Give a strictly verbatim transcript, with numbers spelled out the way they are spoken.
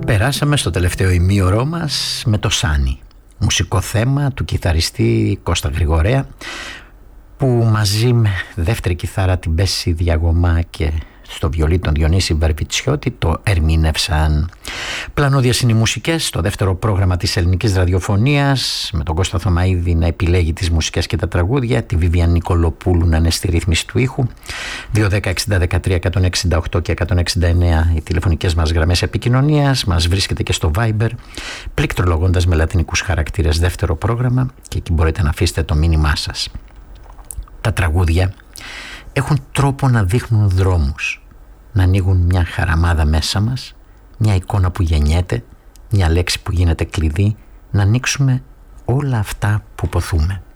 Περάσαμε στο τελευταίο ημίωρό μας με το Σάνι, μουσικό θέμα του κιθαριστή Κώστα Γρηγορέα, που μαζί με δεύτερη κιθάρα την Μπέση Διαγωμά και στο βιολί τον Διονύση Βερβιτσιώτη το ερμήνευσαν. Πλανώδιες είναι οι μουσικές στο δεύτερο πρόγραμμα της ελληνικής ραδιοφωνίας, με τον Κώστα Θωμαίδη να επιλέγει τις μουσικές και τα τραγούδια, τη Βίβιαν Νικολοπούλου να είναι στη ρύθμιση του ήχου. δύο δέκα εξήντα δεκατρία εκατόν εξήντα οκτώ και εκατόν εξήντα εννέα οι τηλεφωνικές μας γραμμές επικοινωνίας. Μας βρίσκεται και στο Viber, πληκτρολογώντας με λατινικούς χαρακτήρες δεύτερο πρόγραμμα, και εκεί μπορείτε να αφήσετε το μήνυμά σας. Τα τραγούδια έχουν τρόπο να δείχνουν δρόμους, να ανοίγουν μια χαραμάδα μέσα μας, μια εικόνα που γεννιέται, μια λέξη που γίνεται κλειδί, να ανοίξουμε όλα αυτά που ποθούμε.